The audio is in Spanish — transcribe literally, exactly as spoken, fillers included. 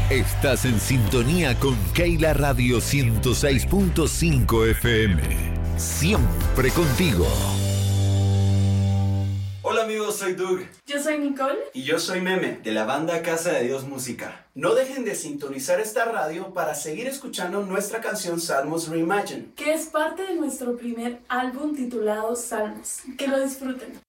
Estás en sintonía con Keila Radio ciento seis punto cinco F M. Siempre contigo. Hola amigos, soy Doug. Yo soy Nicole. Y yo soy Meme, de la banda Casa de Dios Música. No dejen de sintonizar esta radio para seguir escuchando nuestra canción Salmos Reimagined, que es parte de nuestro primer álbum titulado Salmos. Que lo disfruten.